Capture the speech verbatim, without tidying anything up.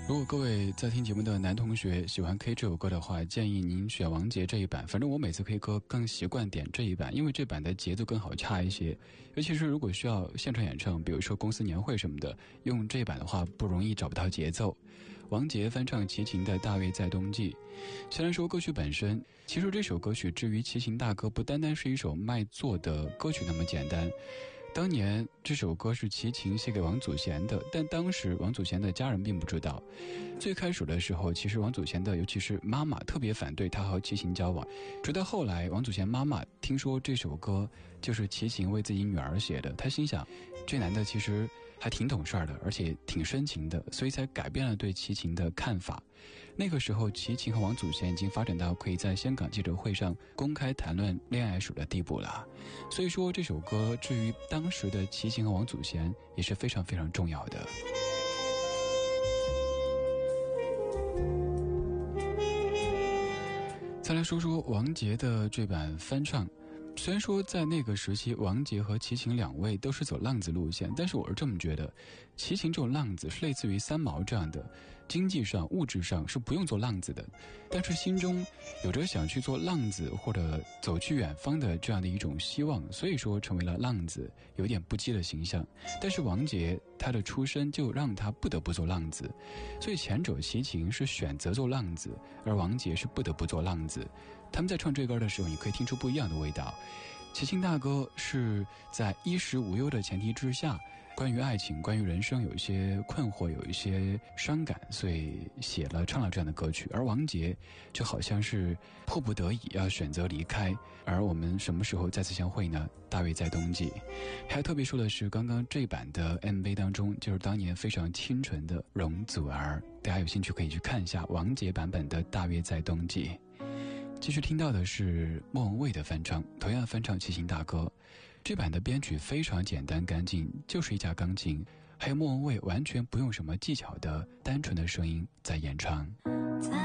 如果各位在听节目的男同学喜欢 K 这首歌的话，建议您选王杰这一版。反正我每次 K 歌更习惯点这一版，因为这版的节奏更好掐一些。尤其是如果需要现场演唱，比如说公司年会什么的，用这一版的话不容易找不到节奏。王杰翻唱齐秦的《大约在冬季》。虽然说歌曲本身，其实这首歌曲至于齐秦大哥不单单是一首卖座的歌曲那么简单。当年这首歌是齐秦写给王祖贤的，但当时王祖贤的家人并不知道。最开始的时候，其实王祖贤的尤其是妈妈特别反对他和齐秦交往，直到后来王祖贤妈妈听说这首歌就是齐秦为自己女儿写的，她心想这男的其实还挺懂事的，而且挺深情的，所以才改变了对齐秦的看法。那个时候齐秦和王祖贤已经发展到可以在香港记者会上公开谈论恋爱史的地步了，所以说这首歌至于当时的齐秦和王祖贤也是非常非常重要的。再来说说王杰的这版翻唱。虽然说在那个时期王杰和齐秦两位都是走浪子路线，但是我是这么觉得，齐秦这种浪子是类似于三毛这样的，经济上物质上是不用做浪子的，但是心中有着想去做浪子或者走去远方的这样的一种希望，所以说成为了浪子，有点不羁的形象。但是王杰他的出身就让他不得不做浪子，所以前者齐秦是选择做浪子，而王杰是不得不做浪子。他们在唱这歌的时候，你可以听出不一样的味道。齐秦大哥是在衣食无忧的前提之下，关于爱情关于人生有一些困惑，有一些伤感，所以写了唱了这样的歌曲。而王杰就好像是迫不得已要选择离开，而我们什么时候再次相会呢？大约在冬季。还要特别说的是，刚刚这版的 M V 当中就是当年非常清纯的容祖儿，大家有兴趣可以去看一下王杰版本的大约在冬季。继续听到的是莫文蔚的翻唱，同样翻唱齐秦大哥。这版的编曲非常简单干净，就是一架钢琴，还有莫文蔚完全不用什么技巧的单纯的声音在演唱。